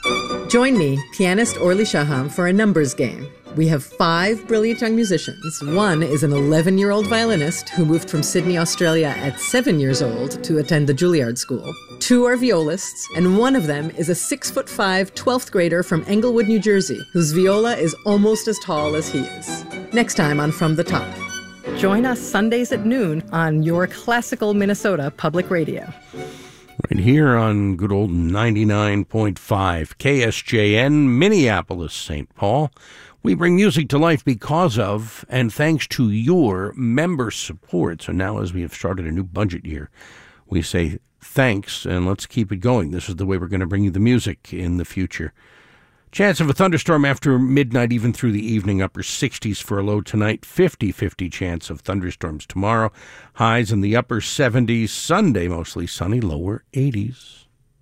Join me, pianist Orly Shaham, for a numbers game. We have 5 brilliant young musicians. One is an 11-year-old violinist who moved from Sydney, Australia at 7 years old to attend the Juilliard School. 2 are violists, and one of them is a 6'5", 12th grader from Englewood, New Jersey, whose viola is almost as tall as he is. Next time on From the Top. Join us Sundays at noon on your classical Minnesota public radio. Right here on good old 99.5 KSJN, Minneapolis, St. Paul. We bring music to life because of and thanks to your member support. So now as we have started a new budget year, we say thanks and let's keep it going. This is the way we're going to bring you the music in the future. Chance of a thunderstorm after midnight, even through the evening, upper 60s for a low tonight, 50-50 chance of thunderstorms tomorrow, highs in the upper 70s, Sunday mostly sunny, lower 80s.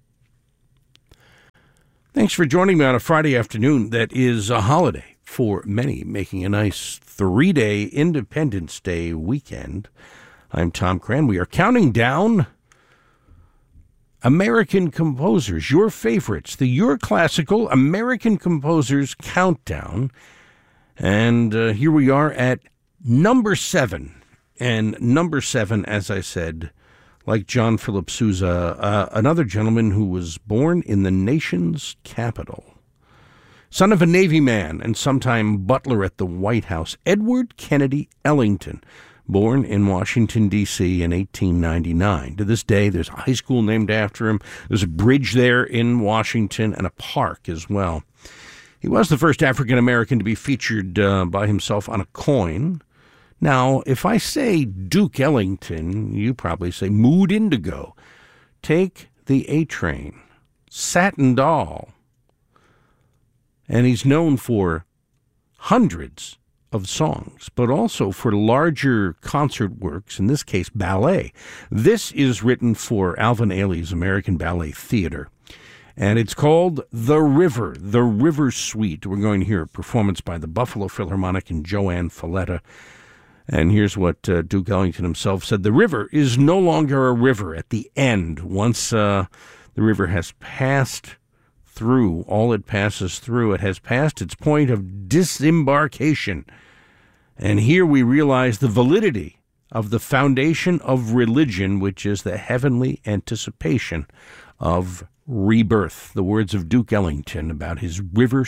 Thanks for joining me on a Friday afternoon that is a holiday for many, making a nice 3-day Independence Day weekend. I'm Tom Cran. We are counting down American composers, your favorites, the Your Classical American Composers Countdown. And here we are at number 7. And number 7, as I said, like John Philip Sousa, another gentleman who was born in the nation's capital. Son of a Navy man and sometime butler at the White House, Edward Kennedy Ellington, born in Washington, D.C. in 1899. To this day, there's a high school named after him. There's a bridge there in Washington and a park as well. He was the first African-American to be featured by himself on a coin. Now, if I say Duke Ellington, you probably say Mood Indigo. Take the A-Train, Satin Doll. And he's known for hundreds of songs, but also for larger concert works, in this case, ballet. This is written for Alvin Ailey's American Ballet Theater, and it's called The River Suite. We're going to hear a performance by the Buffalo Philharmonic and Joanne Falletta. And here's what Duke Ellington himself said. The river is no longer a river at the end. Once the river has passed through all it passes through, it has passed its point of disembarkation. And here we realize the validity of the foundation of religion, which is the heavenly anticipation of rebirth. The words of Duke Ellington about his river